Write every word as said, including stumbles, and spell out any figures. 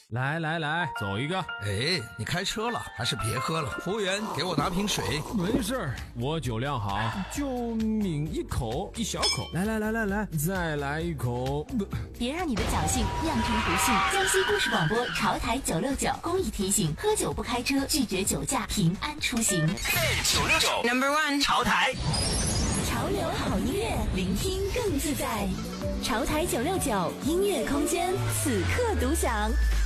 来来来，走一个。 哎，你开车了，还是别喝了。服务员，给我拿瓶水。 没事儿，我酒量好，就抿一口，一小口。来来来来来，再来一口。 别让你的侥幸酿成不幸。江西故事广播潮台九六九公益提醒：喝酒不开车，拒绝酒驾，平安出行。 九六九 Number One 潮台， 潮流好音乐，聆听更自在。潮台九六九音乐空间，此刻独享。